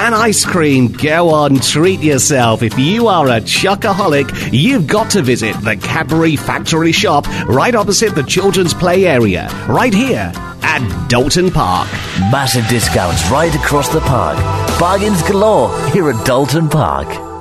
and ice cream. Go on, treat yourself. If you are a chocoholic, you've got to visit the Cadbury Factory shop right opposite the children's play area, right here at Dalton Park. Massive discounts right across the park. Bargains galore here at Dalton Park.